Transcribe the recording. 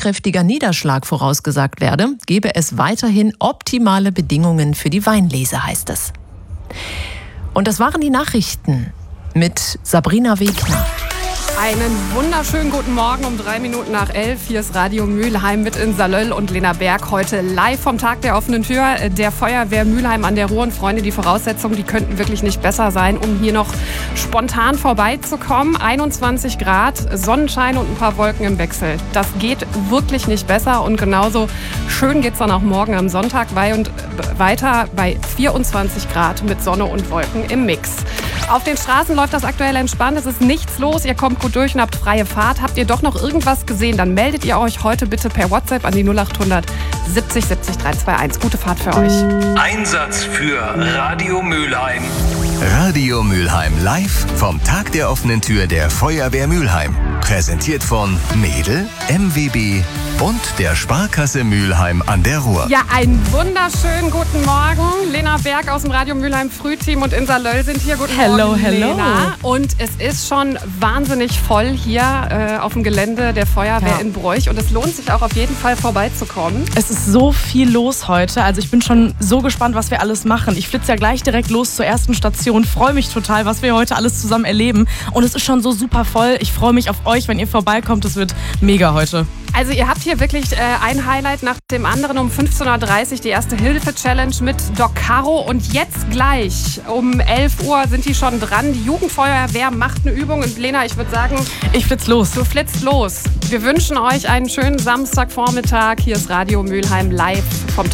kräftiger Niederschlag vorausgesagt werde, gebe es weiterhin optimale Bedingungen für die Weinlese, heißt es. Und das waren die Nachrichten mit Sabrina Wegner. Einen wunderschönen guten Morgen um 11:03. Hier ist Radio Mülheim mit Insa Löll und Lena Berg. Heute live vom Tag der offenen Tür der Feuerwehr Mülheim an der Ruhr. Und Freunde, die Voraussetzungen, die könnten wirklich nicht besser sein, um hier noch spontan vorbeizukommen. 21 Grad, Sonnenschein und ein paar Wolken im Wechsel. Das geht wirklich nicht besser. Und genauso schön geht es dann auch morgen am Sonntag weiter bei 24 Grad mit Sonne und Wolken im Mix. Auf den Straßen läuft das aktuell entspannt. Es ist nichts los. Ihr kommt gut durch und habt freie Fahrt. Habt ihr doch noch irgendwas gesehen, dann meldet ihr euch heute bitte per WhatsApp an die 0800 70 70 321. Gute Fahrt für euch. Einsatz für Radio Mülheim. Radio Mülheim live vom Tag der offenen Tür der Feuerwehr Mülheim. Präsentiert von Mädel, MWB und der Sparkasse Mülheim an der Ruhr. Ja, einen wunderschönen guten Morgen. Lena Berg aus dem Radio Mülheim Frühteam und Insa Löll sind hier. Guten Morgen, Lena. Und es ist schon wahnsinnig voll hier auf dem Gelände der Feuerwehr in Broich. Und es lohnt sich auch auf jeden Fall vorbeizukommen. Es ist so viel los heute. Also ich bin schon so gespannt, was wir alles machen. Ich flitze ja gleich direkt los zur ersten Station. Freue mich total, was wir heute alles zusammen erleben. Und es ist schon so super voll. Ich freue mich auf euch, wenn ihr vorbeikommt. Es wird mega heute. Also ihr habt hier wirklich ein Highlight nach dem anderen. Um 15:30 Uhr die erste Hilfe-Challenge mit Doc Caro. Und jetzt gleich um 11 Uhr sind die schon dran. Die Jugendfeuerwehr macht eine Übung. Und Lena, ich würde sagen, ich flitz los. Du flitzt los. Wir wünschen euch einen schönen Samstagvormittag. Hier ist Radio Mülheim live vom Tag